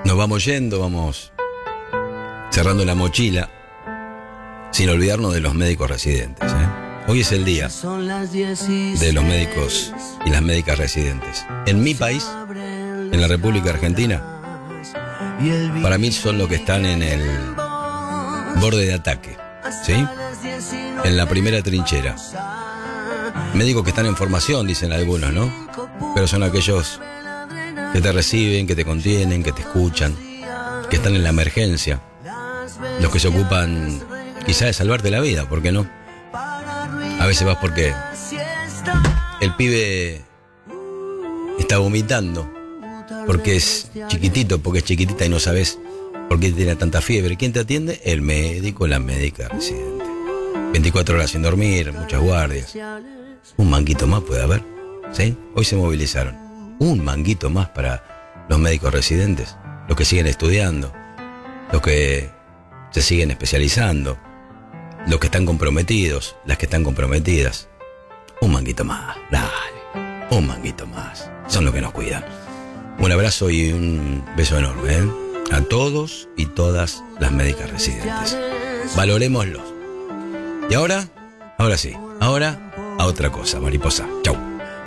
Nos vamos yendo, vamos cerrando la mochila, sin olvidarnos de los médicos residentes, ¿eh? Hoy es el día de los médicos y las médicas residentes. En mi país, en la República Argentina, para mí son los que están en el borde de ataque, ¿sí? En la primera trinchera. Médicos que están en formación, dicen algunos, ¿no? Pero son aquellos que te reciben, que te contienen, que te escuchan, que están en la emergencia. Los que se ocupan quizá de salvarte la vida, ¿por qué no? A veces vas porque el pibe está vomitando, porque es chiquitito, porque es chiquitita y no sabes por qué tiene tanta fiebre. ¿Quién te atiende? El médico, la médica residente. 24 horas sin dormir, muchas guardias. Un manguito más puede haber, ¿sí? Hoy se movilizaron. Un manguito más para los médicos residentes, los que siguen estudiando, los que se siguen especializando, los que están comprometidos, las que están comprometidas. Un manguito más, dale, un manguito más. Son los que nos cuidan. Un abrazo y un beso enorme, ¿eh? A todos y todas las médicas residentes. Valorémoslos. Y ahora sí, ahora a otra cosa, mariposa. Chau.